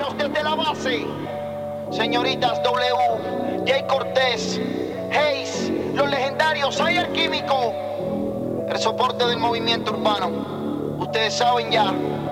Unidos desde la base. Señoritas W, Jay Cortés, Hayes, los legendarios Ayer Químico. El soporte del movimiento urbano. Ustedes saben ya.